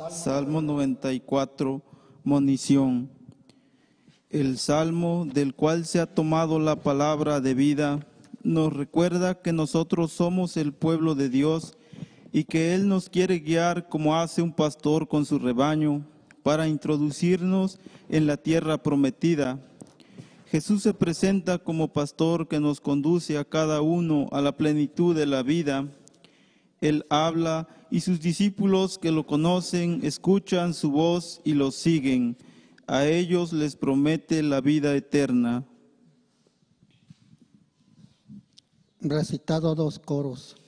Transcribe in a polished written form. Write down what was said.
Salmo 94, monición. El salmo del cual se ha tomado la palabra de vida nos recuerda que nosotros somos el pueblo de Dios y que Él nos quiere guiar como hace un pastor con su rebaño para introducirnos en la tierra prometida. Jesús se presenta como pastor que nos conduce a cada uno a la plenitud de la vida. Él habla y sus discípulos que lo conocen escuchan su voz y lo siguen. A ellos les promete la vida eterna. Recitado 2 coros.